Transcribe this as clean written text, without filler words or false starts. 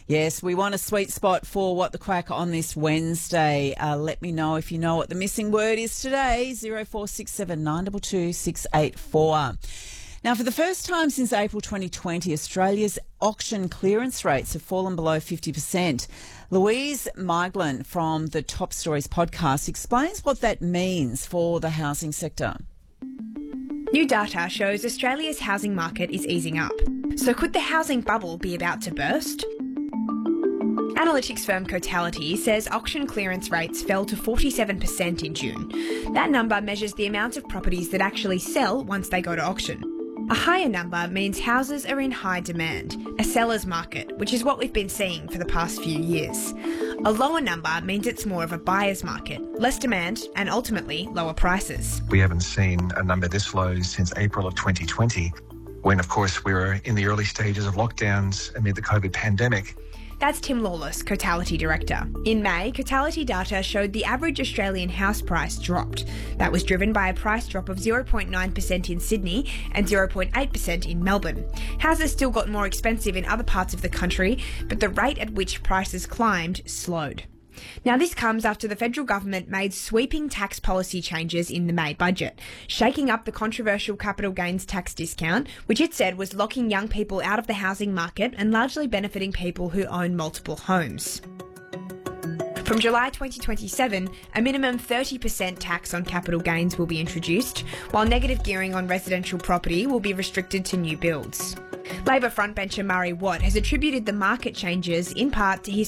Yes, we want a sweet spot for What the Crack on this Wednesday. Let me know if you know what the missing word is today, 0467 922 684. Now, for the first time since April 2020, Australia's auction clearance rates have fallen below 50%. Louise Miglin from the Top Stories podcast explains what that means for the housing sector. New data shows Australia's housing market is easing up. So could the housing bubble be about to burst? Analytics firm Cotality says auction clearance rates fell to 47% in June. That number measures the amount of properties that actually sell once they go to auction. A higher number means houses are in high demand, a seller's market, which is what we've been seeing for the past few years. A lower number means it's more of a buyer's market, less demand and ultimately lower prices. We haven't seen a number this low since April of 2020, when of course we were in the early stages of lockdowns amid the COVID pandemic. That's Tim Lawless, Cotality Director. In May, Cotality data showed the average Australian house price dropped. That was driven by a price drop of 0.9% in Sydney and 0.8% in Melbourne. Houses still got more expensive in other parts of the country, but the rate at which prices climbed slowed. Now, this comes after the federal government made sweeping tax policy changes in the May budget, shaking up the controversial capital gains tax discount, which it said was locking young people out of the housing market and largely benefiting people who own multiple homes. From July 2027, a minimum 30% tax on capital gains will be introduced, while negative gearing on residential property will be restricted to new builds. Labor frontbencher Murray Watt has attributed the market changes in part to his